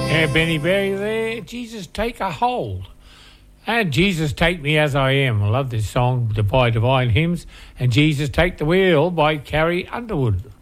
Yeah, Benny Berry there. Jesus, take a hold. And Jesus, take me as I am. I love this song by Divine Hymns. And Jesus, take the wheel by Carrie Underwood.